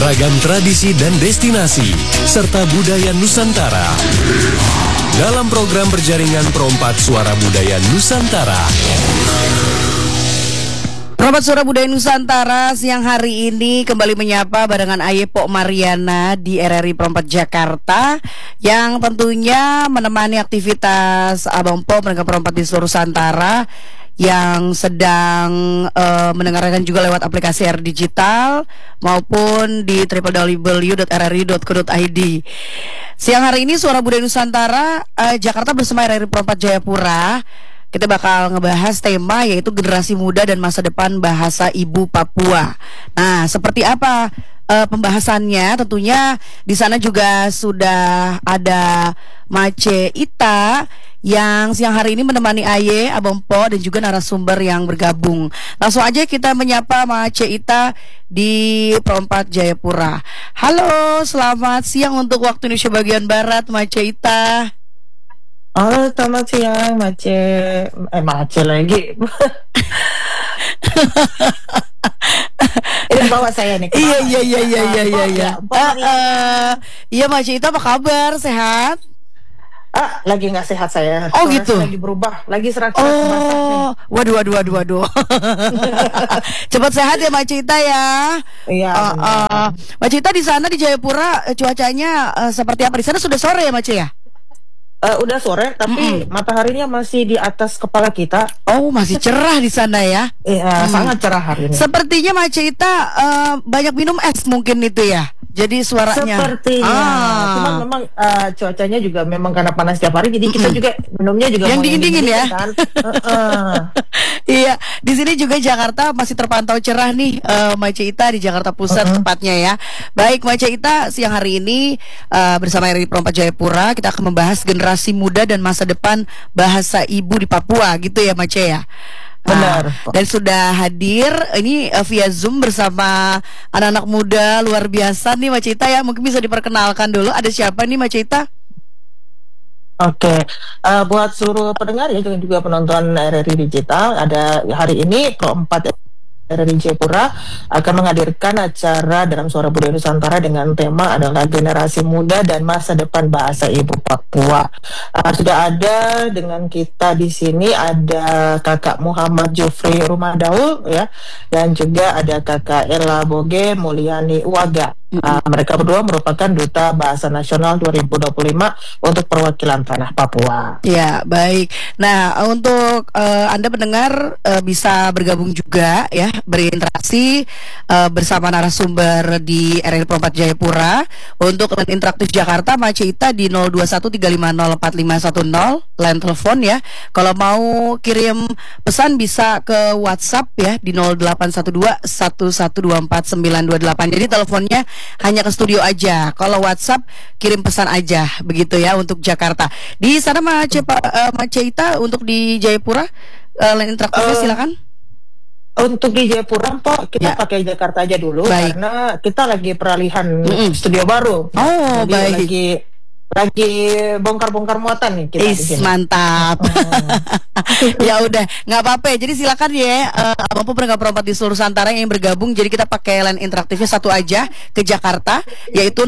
Beragam tradisi dan destinasi, serta budaya Nusantara. Dalam program berjaringan Perompak Suara Budaya Nusantara. Perompak Suara Budaya Nusantara siang hari ini kembali menyapa barengan Aye Pok Mariana di RRI Perompak Jakarta, yang tentunya menemani aktivitas Abang Po pendengar perompak di seluruh Nusantara yang sedang mendengarkan juga lewat aplikasi R Digital maupun di www.rri.co.id. Siang hari ini Suara Budaya Nusantara Jakarta bersama RRI Perompak Jayapura, kita bakal ngebahas tema yaitu generasi muda dan masa depan bahasa ibu Papua. Nah, seperti apa pembahasannya? Tentunya di sana juga sudah ada Mace Ita yang siang hari ini menemani Aye, Abang Po dan juga narasumber yang bergabung. Langsung aja kita menyapa Mace Ita di Perompak Jayapura. Halo, selamat siang untuk waktu Indonesia bagian Barat, Mace Ita. Halo, selamat siang, Mace. Mace lagi. Ini bawa saya nih. Iya. Iya, Mace Ita, apa kabar? Sehat? Lagi nggak sehat saya. Oh gitu. Lagi berubah, lagi serak-serak. Oh, waduh. Cepat sehat ya, Mace Ita ya. Iya. Mace Ita, di sana di Jayapura cuacanya seperti apa? Di sana sudah sore ya, Mace ya? Udah sore, tapi mataharinya masih di atas kepala kita. Oh, masih cerah di sana ya? Iya, sangat cerah hari ini. Sepertinya Mace Ita banyak minum es mungkin itu ya? Jadi suaranya. Sepertinya. Cuman memang cuacanya juga memang karena panas setiap hari, jadi kita juga minumnya juga yang dingin-dingin ya. Kan? Iya, di sini juga Jakarta masih terpantau cerah nih, Mace Ita di Jakarta Pusat tepatnya ya. Baik, Mace Ita, siang hari ini bersama RRI Perompak Jayapura kita akan membahas generasi muda dan masa depan bahasa ibu di Papua, gitu ya, Mace ya. Benar. Dan sudah hadir ini via Zoom bersama anak-anak muda luar biasa nih, Mace Ita ya. Mungkin bisa diperkenalkan dulu, ada siapa nih, Mace Ita? Oke, buat seluruh pendengar ya, juga penonton RRI Digital, ada hari ini Perompak RRI Jayapura akan menghadirkan acara dalam Suara Budaya Nusantara dengan tema adalah generasi muda dan masa depan bahasa ibu Papua. Sudah ada dengan kita di sini ada Kakak Muhammad Jufri Rumadaul ya, dan juga ada Kakak Ella Boge Mulyani Uwaga. Mereka berdua merupakan Duta Bahasa Nasional 2025 untuk perwakilan tanah Papua. Ya, baik. Nah, untuk Anda pendengar bisa bergabung juga ya, berinteraksi bersama narasumber di RRI Perompak Jayapura. Untuk interaktif Jakarta, Mace Ita di 0213504510 line telepon ya. Kalau mau kirim pesan bisa ke WhatsApp ya di 081211249228. Jadi teleponnya hanya ke studio aja. Kalau WhatsApp kirim pesan aja begitu ya untuk Jakarta. Di sana Mace Ita untuk di Jayapura line interaktifnya silakan. Untuk di Jayapura, Pak, kita pakai Jakarta aja dulu. Baik. Karena kita lagi peralihan studio baru. Oh, jadi baik. Lagi bongkar-bongkar muatan nih kita di sini. Mantap. Ya udah, nggak apa-apa. Jadi silakan ya, apapun pendengar perompak di seluruh Nusantara yang bergabung. Jadi kita pakai line interaktifnya satu aja ke Jakarta, yaitu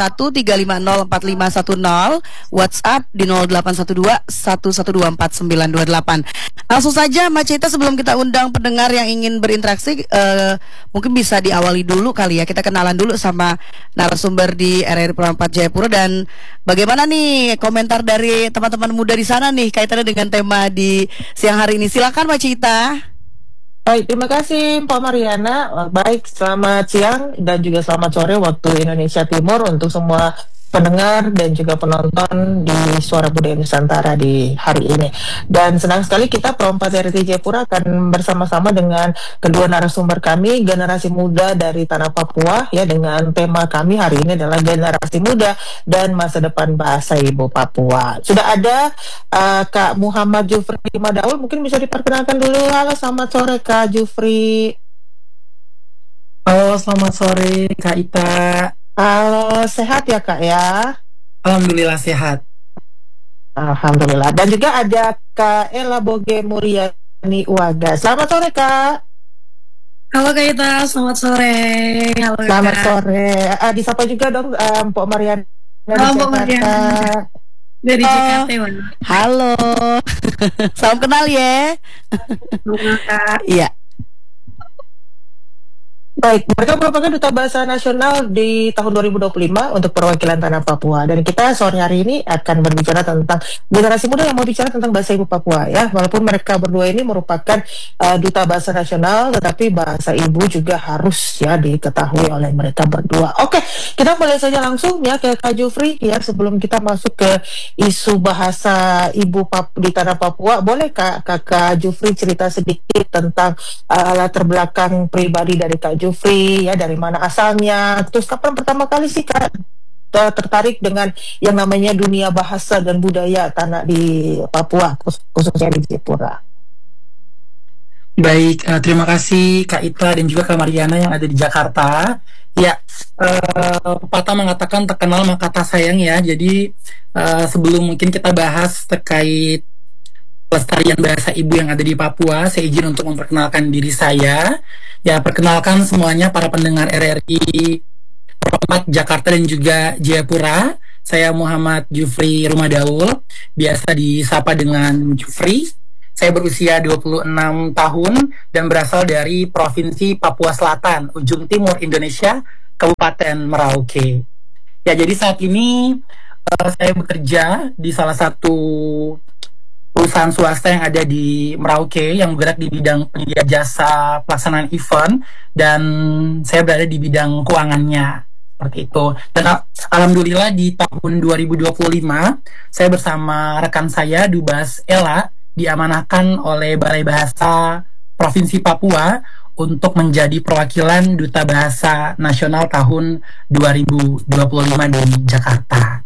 0213504510, WhatsApp di 081211249228. Langsung saja, Mace Ita, sebelum kita undang pendengar yang ingin berinteraksi, mungkin bisa diawali dulu kali ya. Kita kenalan dulu sama narasumber di RRI Perompak Jayapura, dan bagaimana nih komentar dari teman-teman muda di sana nih kaitannya dengan tema di siang hari ini. Silakan, Mace Ita. Baik, terima kasih Pak Mariana. Baik, selamat siang dan juga selamat sore waktu Indonesia Timur untuk semua pendengar dan juga penonton di Suara Budaya Nusantara di hari ini. Dan senang sekali kita Perompak RRI Jayapura akan bersama-sama dengan kedua narasumber kami, generasi muda dari tanah Papua ya, dengan tema kami hari ini adalah generasi muda dan masa depan bahasa ibu Papua. Sudah ada Kak Muhammad Jufri Rumadaul, mungkin bisa diperkenalkan dulu. Halo, selamat sore Kak Jufri. Halo, selamat sore Kak Ita. Halo, sehat ya Kak ya? Alhamdulillah sehat. Alhamdulillah. Dan juga ada Kak Ella Boge Mulyani Uwaga. Selamat sore Kak. Halo Kak Ita, selamat sore. Halo Selamat Kak. sore. Disapa juga dong Mpok Mariana dari Halo Mbak Jakarta. Mariana. Dari Oh, JKT, Wan. halo. Salam kenal ya. Halo Kak. Iya. Baik, mereka merupakan Duta Bahasa Nasional di tahun 2025 untuk perwakilan tanah Papua. Dan kita sore hari ini akan berbicara tentang generasi muda yang mau bicara tentang bahasa ibu Papua ya. Walaupun mereka berdua ini merupakan Duta Bahasa Nasional, tetapi bahasa ibu juga harus ya diketahui oleh mereka berdua. Oke, kita mulai saja langsung ya ke Kak Jufri ya, sebelum kita masuk ke isu bahasa ibu di tanah Papua. Boleh Kak Jufri cerita sedikit tentang latar belakang pribadi dari Kak Jufri ya, dari mana asalnya, terus kapan pertama kali sih Kak tertarik dengan yang namanya dunia bahasa dan budaya tanah di Papua, khususnya di Jayapura. Baik, terima kasih Kak Ita dan juga Kak Mariana yang ada di Jakarta. Ya, pepatah mengatakan terkenal maka tak sayang ya. Jadi sebelum mungkin kita bahas terkait pelestarian bahasa ibu yang ada di Papua, saya izin untuk memperkenalkan diri saya. Ya, perkenalkan semuanya para pendengar RRI Promat Jakarta dan juga Jayapura. Saya Muhammad Jufri Rumadaul, biasa disapa dengan Jufri. Saya berusia 26 tahun dan berasal dari Provinsi Papua Selatan, ujung timur Indonesia, Kabupaten Merauke. Ya, jadi saat ini saya bekerja di salah satu perusahaan swasta yang ada di Merauke yang bergerak di bidang penyedia jasa pelaksanaan event, dan saya berada di bidang keuangannya seperti itu. Dan alhamdulillah di tahun 2025 saya bersama rekan saya Dubas Ella diamanahkan oleh Balai Bahasa Provinsi Papua untuk menjadi perwakilan Duta Bahasa Nasional tahun 2025 di Jakarta.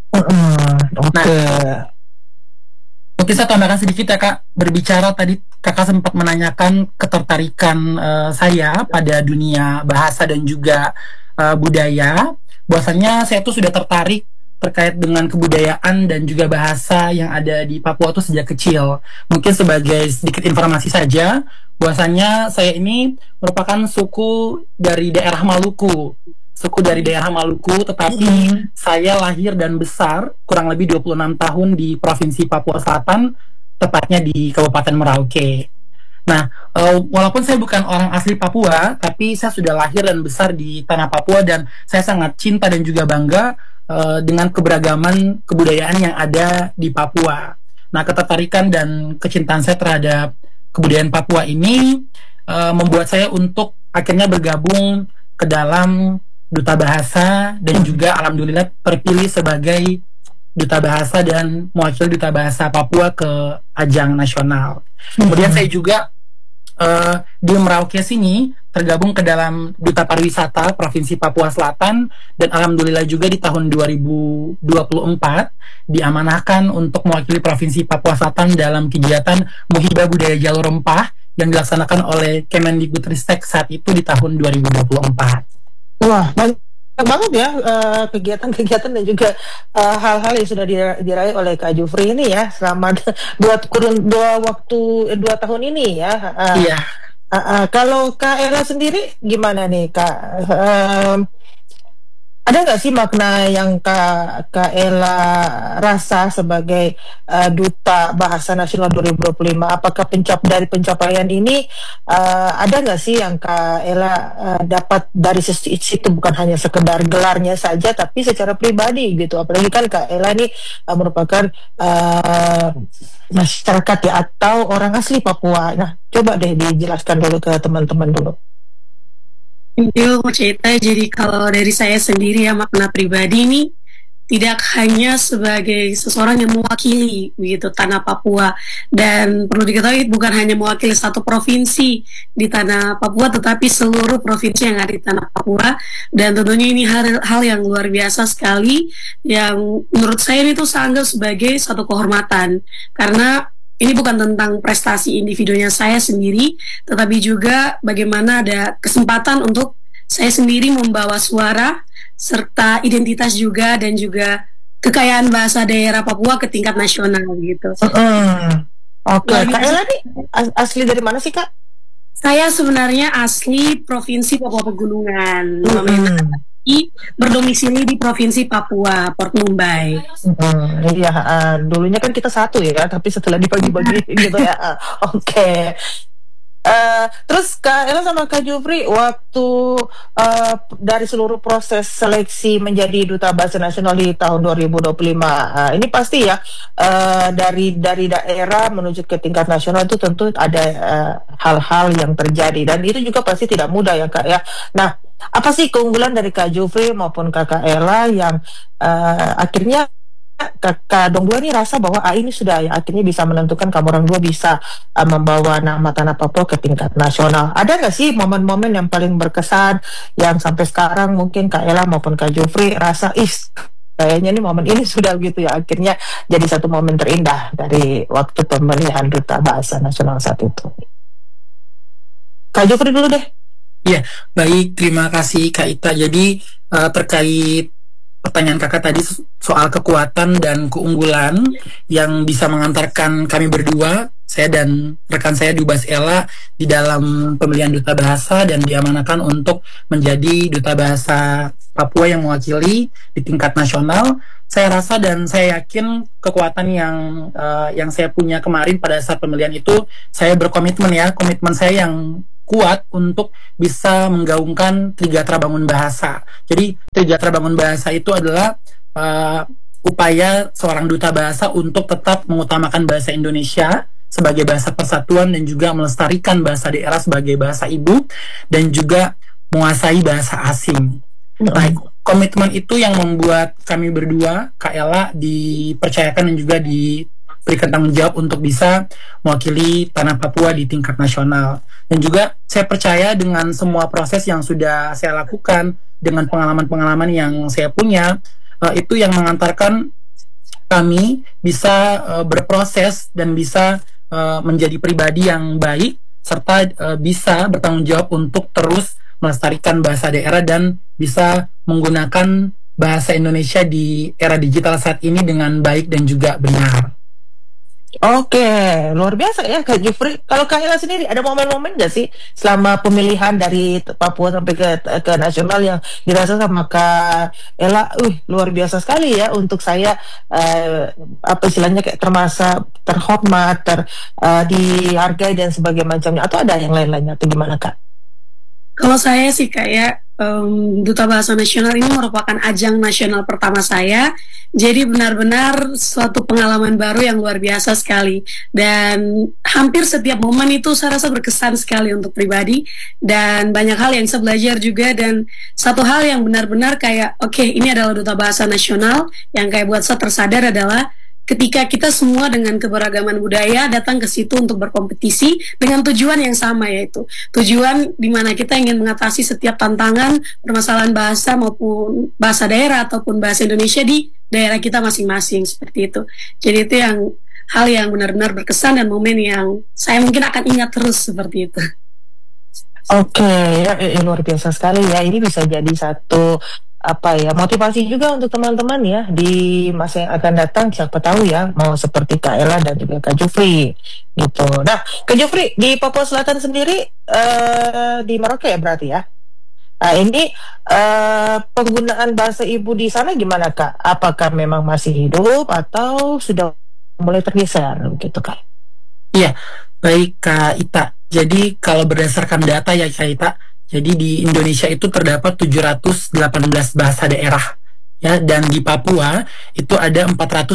Mungkin saya tambahkan sedikit ya Kak, berbicara tadi Kakak sempat menanyakan ketertarikan saya pada dunia bahasa dan juga budaya. Bahwasanya saya tuh sudah tertarik terkait dengan kebudayaan dan juga bahasa yang ada di Papua itu sejak kecil. Mungkin sebagai sedikit informasi saja, bahwasanya saya ini merupakan suku dari daerah Maluku. Tetapi saya lahir dan besar kurang lebih 26 tahun di Provinsi Papua Selatan, tepatnya di Kabupaten Merauke. Nah, walaupun saya bukan orang asli Papua, tapi saya sudah lahir dan besar di tanah Papua, dan saya sangat cinta dan juga bangga dengan keberagaman kebudayaan yang ada di Papua. Nah, ketertarikan dan kecintaan saya terhadap kebudayaan Papua ini membuat saya untuk akhirnya bergabung ke dalam Duta Bahasa, dan juga alhamdulillah terpilih sebagai Duta Bahasa dan mewakili Duta Bahasa Papua ke ajang nasional. Kemudian saya juga di Merauke sini tergabung ke dalam Duta Pariwisata Provinsi Papua Selatan, dan alhamdulillah juga di tahun 2024 diamanahkan untuk mewakili Provinsi Papua Selatan dalam kegiatan Muhibah Budaya Jalur Rempah yang dilaksanakan oleh Kemendikbudristek saat itu di tahun 2024. Wah, banyak banget ya kegiatan-kegiatan dan juga hal-hal yang sudah diraih oleh Kak Jufri ini ya selama dua tahun ini ya. Iya. Kalau Kak Ella sendiri gimana nih Kak? Ada nggak sih makna yang Kak Ella rasa sebagai Duta Bahasa Nasional 2025? Apakah dari pencapaian ini ada nggak sih yang Kak Ella dapat dari situ, bukan hanya sekedar gelarnya saja, tapi secara pribadi gitu? Apalagi kan Kak Ella ini merupakan masyarakat ya, atau orang asli Papua. Nah, coba deh dijelaskan dulu ke teman-teman dulu. Yo, mau cerita, jadi kalau dari saya sendiri ya, makna pribadi ini tidak hanya sebagai seseorang yang mewakili begitu tanah Papua, dan perlu diketahui bukan hanya mewakili satu provinsi di tanah Papua, tetapi seluruh provinsi yang ada di tanah Papua. Dan tentunya ini hal yang luar biasa sekali, yang menurut saya ini tuh saya anggap sebagai satu kehormatan, karena ini bukan tentang prestasi individunya saya sendiri, tetapi juga bagaimana ada kesempatan untuk saya sendiri membawa suara serta identitas juga, dan juga kekayaan bahasa daerah Papua ke tingkat nasional gitu. Oke, Kak Ella nih asli dari mana sih Kak? Saya sebenarnya asli Provinsi Papua Pegunungan, berdomisili di Provinsi Papua, Port Mumbai. Iya, dulunya kan kita satu ya, tapi setelah dibagi-bagi gitu ya. Oke. Terus Kak Ella sama Kak Jufri, waktu dari seluruh proses seleksi menjadi Duta Bahasa Nasional di tahun 2025, ini pasti ya, dari daerah menuju ke tingkat nasional itu tentu ada hal-hal yang terjadi, dan itu juga pasti tidak mudah ya Kak ya. Nah, apa sih keunggulan dari Kak Jufri maupun Kak Ella yang akhirnya Kakak Dong Dua ini rasa bahwa ini sudah ya akhirnya bisa menentukan kamu orang dua bisa membawa nama tanah Papua ke tingkat nasional. Ada nggak sih momen-momen yang paling berkesan yang sampai sekarang mungkin Kak Ella maupun Kak Jufri rasa kayaknya nih momen ini sudah gitu ya akhirnya jadi satu momen terindah dari waktu pemilihan Duta Bahasa Nasional saat itu. Kak Jufri dulu deh. Ya, baik, terima kasih Kak Ita. Jadi terkait pertanyaan kakak tadi soal kekuatan dan keunggulan yang bisa mengantarkan kami berdua, saya dan rekan saya Dubas Ella, di dalam pemilihan Duta Bahasa dan diamanahkan untuk menjadi Duta Bahasa Papua yang mewakili di tingkat nasional. Saya rasa dan saya yakin kekuatan yang saya punya kemarin pada saat pemilihan itu, saya berkomitmen ya, komitmen saya yang kuat untuk bisa menggaungkan Trigatra Bangun Bahasa. Jadi Trigatra Bangun Bahasa itu adalah upaya seorang duta bahasa untuk tetap mengutamakan bahasa Indonesia sebagai bahasa persatuan dan juga melestarikan bahasa daerah sebagai bahasa ibu dan juga menguasai bahasa asing. Nah, komitmen itu yang membuat kami berdua, Kak Ella, dipercayakan dan juga diberikan tanggung jawab untuk bisa mewakili tanah Papua di tingkat nasional. Dan juga saya percaya dengan semua proses yang sudah saya lakukan, dengan pengalaman-pengalaman yang saya punya, itu yang mengantarkan kami bisa berproses dan bisa menjadi pribadi yang baik, serta bisa bertanggung jawab untuk terus melestarikan bahasa daerah dan bisa menggunakan bahasa Indonesia di era digital saat ini dengan baik dan juga benar. Oke, luar biasa ya Kak Jufri. Kalau Kak Ella sendiri ada momen-momen nggak sih selama pemilihan dari Papua sampai ke nasional yang dirasa sama Kak Ella, luar biasa sekali ya untuk saya apa istilahnya kayak termasa terhormat, dihargai dan sebagainya macamnya, atau ada yang lain-lainnya atau gimana Kak? Kalau saya sih kayak Duta Bahasa Nasional ini merupakan ajang nasional pertama saya, jadi benar-benar suatu pengalaman baru yang luar biasa sekali, dan hampir setiap momen itu saya rasa berkesan sekali untuk pribadi, dan banyak hal yang saya belajar juga. Dan satu hal yang benar-benar kayak oke, ini adalah Duta Bahasa Nasional yang kayak buat saya tersadar adalah ketika kita semua dengan keberagaman budaya datang ke situ untuk berkompetisi dengan tujuan yang sama, yaitu tujuan di mana kita ingin mengatasi setiap tantangan permasalahan bahasa maupun bahasa daerah ataupun bahasa Indonesia di daerah kita masing-masing, seperti itu. Jadi itu hal yang benar-benar berkesan dan momen yang saya mungkin akan ingat terus seperti itu. Oke, ya, luar biasa sekali ya. Ini bisa jadi satu motivasi juga untuk teman-teman ya di masa yang akan datang, siapa tahu ya mau seperti Kak Ella dan juga Kak Jufri gitu. Nah, Kak Jufri di Papua Selatan sendiri di Merauke ya berarti ya. Nah, ini penggunaan bahasa ibu di sana gimana Kak? Apakah memang masih hidup atau sudah mulai tergeser gitu Kak? Iya, baik Kak Ita. Jadi kalau berdasarkan data ya Kak Ita, jadi di Indonesia itu terdapat 718 bahasa daerah ya, dan di Papua itu ada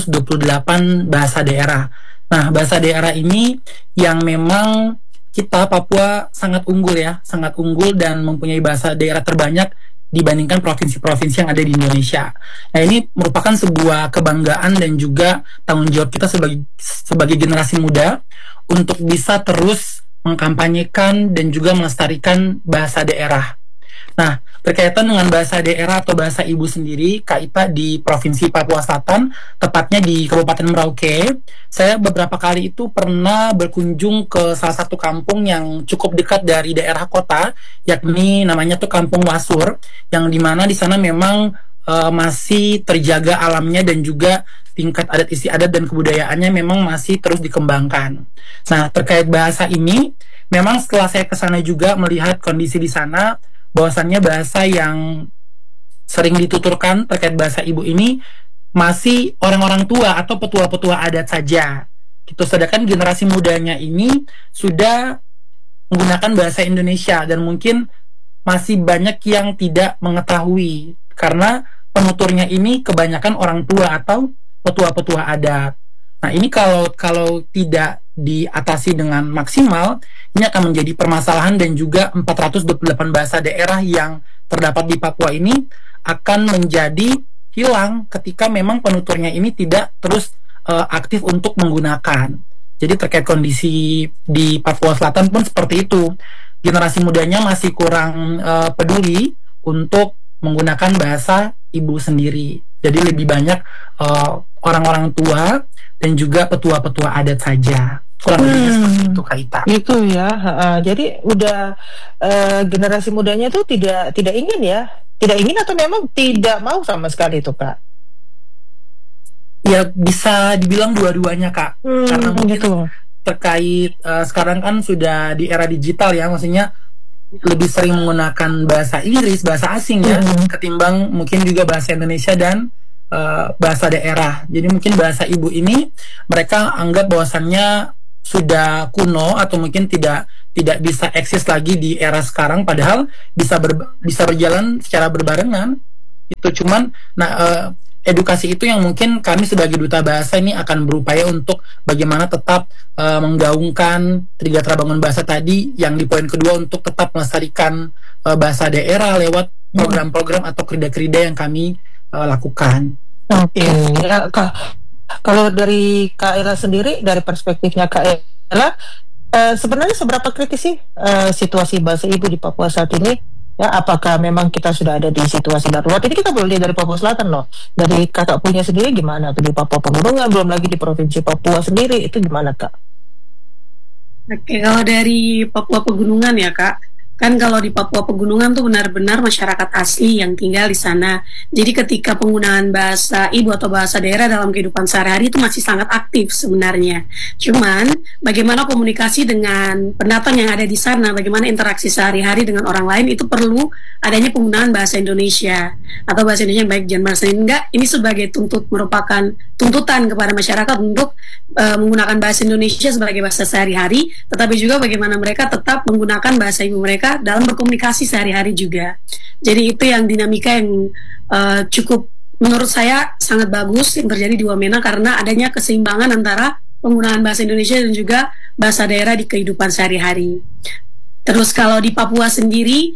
428 bahasa daerah. Nah, bahasa daerah ini yang memang kita Papua sangat unggul ya, sangat unggul dan mempunyai bahasa daerah terbanyak dibandingkan provinsi-provinsi yang ada di Indonesia. Nah, ini merupakan sebuah kebanggaan dan juga tanggung jawab kita sebagai generasi muda untuk bisa terus mengkampanyekan dan juga melestarikan bahasa daerah. Nah, berkaitan dengan bahasa daerah atau bahasa ibu sendiri, Kak Ita, di Provinsi Papua Selatan, tepatnya di Kabupaten Merauke, saya beberapa kali itu pernah berkunjung ke salah satu kampung yang cukup dekat dari daerah kota, yakni namanya tuh Kampung Wasur, yang dimana di sana memang masih terjaga alamnya dan juga tingkat adat istiadat dan kebudayaannya memang masih terus dikembangkan. Nah, terkait bahasa ini, memang setelah saya ke sana juga melihat kondisi di sana, bahwasannya bahasa yang sering dituturkan terkait bahasa ibu ini masih orang-orang tua atau petua-petua adat saja. Gitu. Sedangkan generasi mudanya ini sudah menggunakan bahasa Indonesia dan mungkin masih banyak yang tidak mengetahui karena penuturnya ini kebanyakan orang tua atau petua-petua adat. Nah, ini kalau tidak diatasi dengan maksimal, ini akan menjadi permasalahan dan juga 428 bahasa daerah yang terdapat di Papua ini akan menjadi hilang ketika memang penuturnya ini tidak terus aktif untuk menggunakan. Jadi terkait kondisi di Papua Selatan pun seperti itu. Generasi mudanya masih kurang peduli untuk menggunakan bahasa ibu sendiri. Jadi lebih banyak orang-orang tua dan juga petua-petua adat saja. Kurang lebih seperti itu, Kak Ita. Itu ya. Jadi udah generasi mudanya tuh tidak ingin ya, tidak ingin atau memang tidak mau sama sekali itu, Kak? Ya bisa dibilang dua-duanya, Kak. Karena mungkin gitu. Terkait sekarang kan sudah di era digital ya, maksudnya lebih sering menggunakan bahasa Inggris, bahasa asing ya, ketimbang mungkin juga bahasa Indonesia dan bahasa daerah. Jadi mungkin bahasa ibu ini mereka anggap bahwasannya sudah kuno atau mungkin tidak bisa eksis lagi di era sekarang, padahal bisa berjalan secara berbarengan. Itu cuman edukasi itu yang mungkin kami sebagai duta bahasa ini akan berupaya untuk bagaimana tetap menggaungkan Trigatara Bangun Bahasa tadi, yang di poin kedua untuk tetap melestarikan bahasa daerah lewat program-program atau kerida-kerida yang kami lakukan. Oke. Ya, kalau dari Kak Ella sendiri, dari perspektifnya Kak Ella, sebenarnya seberapa kritis sih situasi bahasa ibu di Papua saat ini? Ya, apakah memang kita sudah ada di situasi darurat? Ini kita belum lihat dari Papua Selatan loh. Dari kakak punya sendiri gimana tuh di Papua Pegunungan, belum lagi di Provinsi Papua sendiri, itu gimana, Kak? Oke, kalau dari Papua Pegunungan ya, Kak, kan kalau di Papua Pegunungan tuh benar-benar masyarakat asli yang tinggal di sana. Jadi ketika penggunaan bahasa ibu atau bahasa daerah dalam kehidupan sehari-hari itu masih sangat aktif sebenarnya. Cuman bagaimana komunikasi dengan pendatang yang ada di sana, bagaimana interaksi sehari-hari dengan orang lain, itu perlu adanya penggunaan bahasa Indonesia atau bahasa Indonesia yang baik dan bahasa enggak. Ini sebagai merupakan tuntutan kepada masyarakat untuk menggunakan bahasa Indonesia sebagai bahasa sehari-hari, tetapi juga bagaimana mereka tetap menggunakan bahasa ibu mereka dalam berkomunikasi sehari-hari juga. Jadi itu yang dinamika yang cukup menurut saya sangat bagus yang terjadi di Wamena, karena adanya keseimbangan antara penggunaan bahasa Indonesia dan juga bahasa daerah di kehidupan sehari-hari. Terus kalau di Papua sendiri,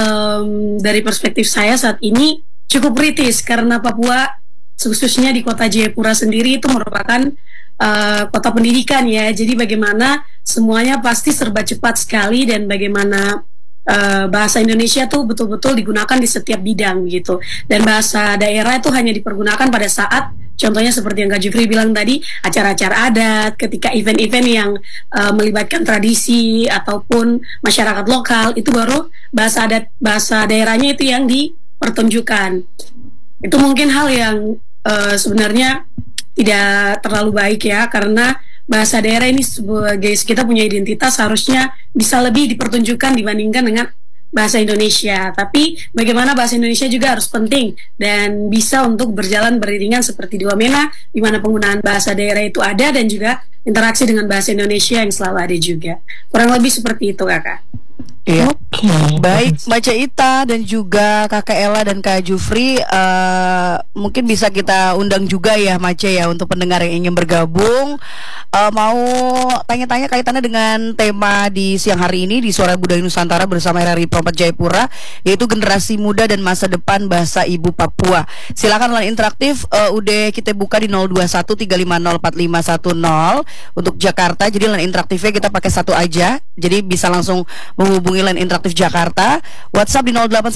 dari perspektif saya saat ini cukup kritis, karena Papua khususnya di kota Jayapura sendiri itu merupakan kota pendidikan ya. Jadi bagaimana semuanya pasti serba cepat sekali, dan bagaimana bahasa Indonesia tuh betul-betul digunakan di setiap bidang gitu. Dan bahasa daerah itu hanya dipergunakan pada saat, contohnya seperti yang Kak Jufri bilang tadi, acara-acara adat, ketika event-event yang melibatkan tradisi ataupun masyarakat lokal, itu baru bahasa daerahnya itu yang dipertunjukkan. Itu mungkin hal yang sebenarnya tidak terlalu baik ya, karena bahasa daerah ini sebagai kita punya identitas harusnya bisa lebih dipertunjukkan dibandingkan dengan bahasa Indonesia. Tapi bagaimana bahasa Indonesia juga harus penting dan bisa untuk berjalan beriringan seperti di Wamena, di mana penggunaan bahasa daerah itu ada dan juga interaksi dengan bahasa Indonesia yang selalu ada juga. Kurang lebih seperti itu, Kakak. Iya. Baik, Mbak Caita dan juga Kakak Ella dan Kak Jufri, mungkin bisa kita undang juga ya Mace ya, untuk pendengar yang ingin bergabung, mau tanya-tanya kaitannya dengan tema di siang hari ini di Suara Budaya Nusantara bersama RRI Pro 4 Jayapura, yaitu generasi muda dan masa depan bahasa ibu Papua. Silakan line interaktif udah kita buka di 0213504510 untuk Jakarta. Jadi line interaktifnya kita pakai satu aja, jadi bisa langsung menghubungi line interaktif Jakarta. WhatsApp di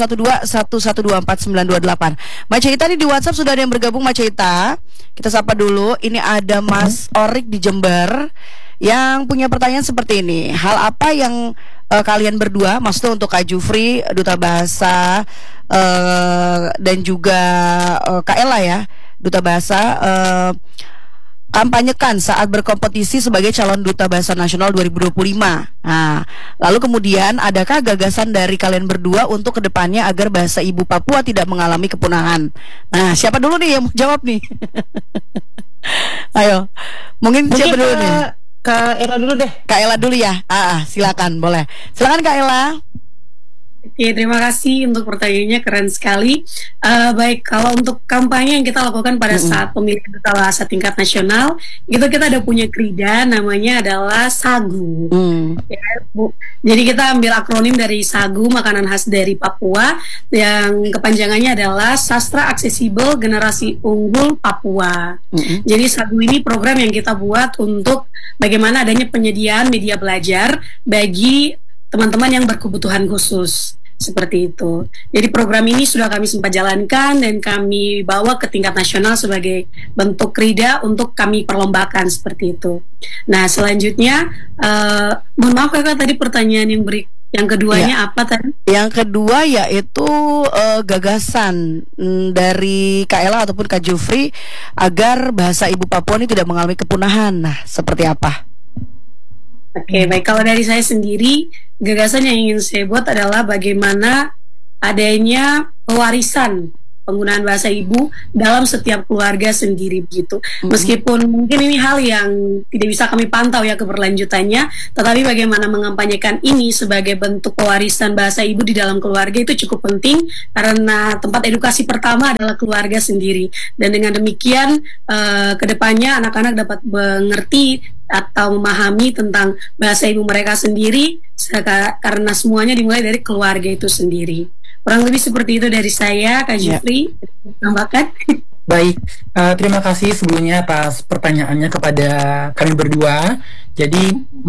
081211249228. Mbak Caita nih di WhatsApp sudah ada yang bergabung. Mbak Caita, kita sapa dulu. Ini ada Mas Orik di Jember. yang punya pertanyaan seperti ini. Hal apa yang kalian berdua, maksudnya untuk Kak Jufri, Duta Bahasa, dan juga Kak Ella ya, Duta Bahasa, kampanyekan saat berkompetisi sebagai calon Duta Bahasa Nasional 2025. Nah, lalu kemudian adakah gagasan dari kalian berdua untuk kedepannya agar bahasa ibu Papua tidak mengalami kepunahan? Nah, siapa dulu nih yang mau jawab nih? Ayo, mungkin siapa dulu nih? Kak Ella dulu deh. Kak Ella dulu ya. Silakan, boleh. Silakan Kak Ella. Oke, terima kasih untuk pertanyaannya, keren sekali. Baik, kalau untuk kampanye yang kita lakukan pada saat pemilihan Duta Bahasa tingkat nasional, itu kita ada punya krida, namanya adalah SAGU. Ya, Bu. Jadi kita ambil akronim dari SAGU, makanan khas dari Papua, yang kepanjangannya adalah Sastra Aksesibel Generasi Unggul Papua. Jadi SAGU ini program yang kita buat untuk bagaimana adanya penyediaan media belajar bagi teman-teman yang berkebutuhan khusus, seperti itu. Jadi program ini sudah kami sempat jalankan dan kami bawa ke tingkat nasional sebagai bentuk krida untuk kami perlombakan, seperti itu. Nah, selanjutnya mohon maaf Kakak, tadi pertanyaan yang keduanya apa tadi? Yang kedua yaitu gagasan dari Kak Ella ataupun Kak Jufri agar bahasa ibu Papua ini tidak mengalami kepunahan. Nah, seperti apa? Oke, baik. Kalau dari saya sendiri, gagasan yang ingin saya buat adalah bagaimana adanya pewarisan penggunaan bahasa ibu dalam setiap keluarga sendiri begitu. Meskipun mungkin ini hal yang tidak bisa kami pantau ya keberlanjutannya, tetapi bagaimana mengampanyekan ini sebagai bentuk pewarisan bahasa ibu di dalam keluarga itu cukup penting, karena tempat edukasi pertama adalah keluarga sendiri. Dan dengan demikian kedepannya anak-anak dapat mengerti atau memahami tentang bahasa ibu mereka sendiri, karena semuanya dimulai dari keluarga itu sendiri. Kurang lebih seperti itu dari saya, Kak Jufri. Tambahkan. Baik, terima kasih sebelumnya atas pertanyaannya kepada kami berdua. Jadi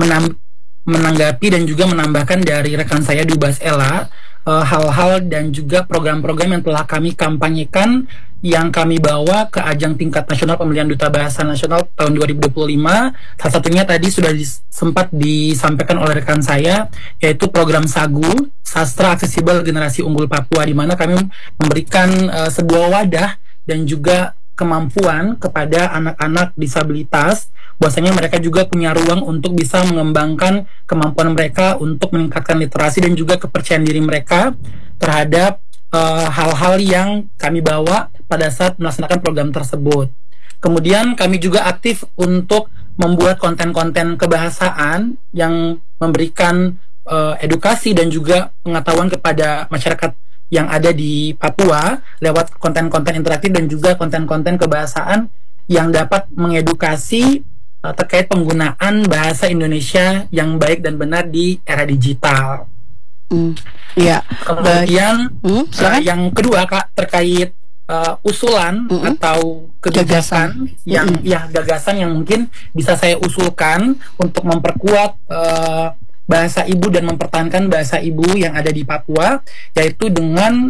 menanggapi dan juga menambahkan dari rekan saya Dubas Ella, hal-hal dan juga program-program yang telah kami kampanyekan yang kami bawa ke ajang tingkat nasional pemilihan Duta Bahasa Nasional tahun 2025. Salah satunya tadi sudah sempat disampaikan oleh rekan saya, yaitu program SAGU, Sastra Aksesibel Generasi Unggul Papua, di mana kami memberikan sebuah wadah dan juga kemampuan kepada anak-anak disabilitas, bahwasanya mereka juga punya ruang untuk bisa mengembangkan kemampuan mereka untuk meningkatkan literasi dan juga kepercayaan diri mereka terhadap hal-hal yang kami bawa pada saat melaksanakan program tersebut. Kemudian kami juga aktif untuk membuat konten-konten kebahasaan yang memberikan edukasi dan juga pengetahuan kepada masyarakat yang ada di Papua lewat konten-konten interaktif dan juga konten-konten kebahasaan yang dapat mengedukasi terkait penggunaan bahasa Indonesia yang baik dan benar di era digital. Ya. Kemudian yang kedua Kak, terkait usulan atau gagasan yang gagasan yang mungkin bisa saya usulkan untuk memperkuat bahasa ibu dan mempertahankan bahasa ibu yang ada di Papua, yaitu dengan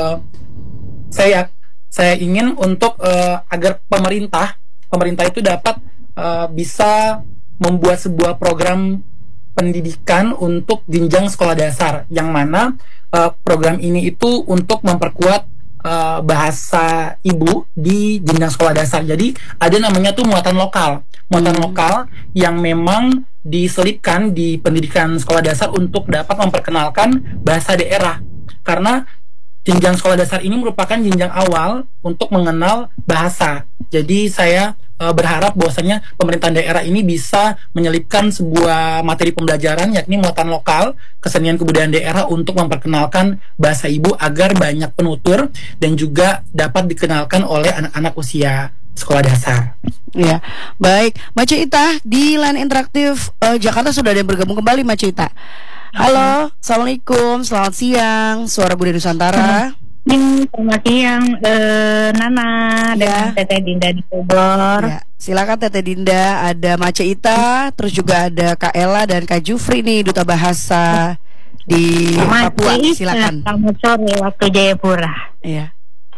saya ingin untuk agar pemerintah itu dapat bisa membuat sebuah program pendidikan untuk jenjang sekolah dasar, yang mana program ini itu untuk memperkuat bahasa ibu di jenjang sekolah dasar. Jadi ada namanya tuh muatan lokal yang memang diselipkan di pendidikan sekolah dasar untuk dapat memperkenalkan bahasa daerah, karena jenjang sekolah dasar ini merupakan jenjang awal untuk mengenal bahasa. Jadi saya berharap bahwasanya pemerintah daerah ini bisa menyelipkan sebuah materi pembelajaran, yakni muatan lokal, kesenian kebudayaan daerah, untuk memperkenalkan bahasa ibu agar banyak penutur dan juga dapat dikenalkan oleh anak-anak usia sekolah dasar. Ya, baik. Mbak Cita, di line interaktif Jakarta sudah ada yang bergabung kembali, Mbak Cita. Halo, Assalamualaikum, selamat siang, Suara Budaya Nusantara. Selamat siang, Nana dengan Teteh Dinda di Bogor. Ya, silakan Teteh Dinda. Ada Mace Ita, terus juga ada Kak Ella dan Kak Jufri nih, Duta Bahasa di Papua. Silakan. Selamat sore waktu Jayapura. Iya.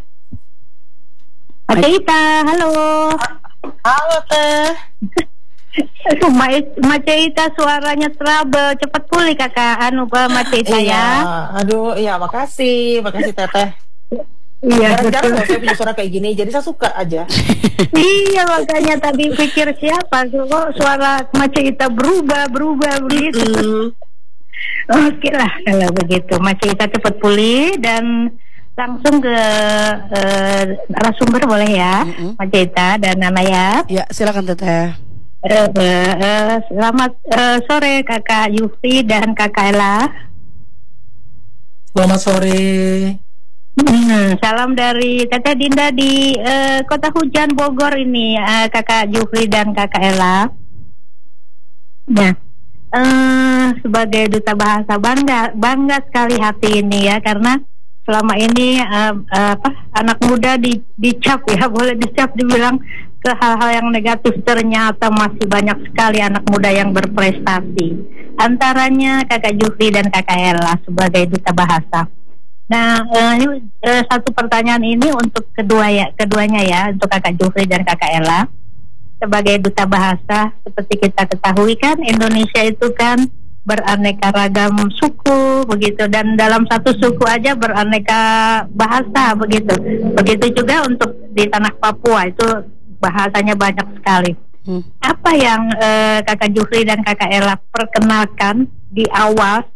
Mace Ita, halo. Halo Teh. Maceita suaranya trouble, cepat pulih kakak. Maceita Iya, ya. aduh, iya makasih Teteh. Iya Jarang-jarang betul. loh saya punya suara kayak gini, jadi saya suka aja. Iya makanya tadi pikir siapa kok suara Maceita berubah begitu. Oke lah kalau begitu, Maceita cepat pulih dan langsung ke narasumber boleh ya, Maceita dan Nana ya. Ya, silakan Teteh. Selamat sore Kakak Yufi dan Kakak Ella. Selamat sore. Salam dari Teteh Dinda di Kota Hujan Bogor ini, Kakak Jufri dan Kakak Ella. Nah, sebagai duta bahasa bangga sekali hati ini ya, karena selama ini anak muda dicap ya, boleh dicap dibilang ke hal-hal yang negatif, ternyata masih banyak sekali anak muda yang berprestasi. Antaranya Kakak Jufri dan Kakak Ella sebagai duta bahasa. Nah, ini satu pertanyaan ini untuk keduanya ya, untuk Kakak Jufri dan Kakak Ella. Sebagai duta bahasa, seperti kita ketahui kan, Indonesia itu kan beraneka ragam suku begitu, dan dalam satu suku aja beraneka bahasa begitu. Begitu juga untuk di tanah Papua itu bahasanya banyak sekali. Apa yang Kakak Jufri dan Kakak Ella perkenalkan di awal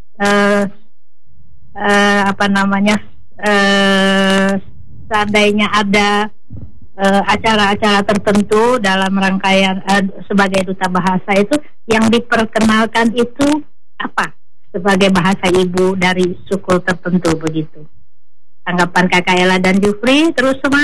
seandainya ada acara-acara tertentu dalam rangkaian sebagai duta bahasa, itu yang diperkenalkan itu apa sebagai bahasa ibu dari suku tertentu begitu? Tanggapan Kakak Ella dan Jufri, terus semangat.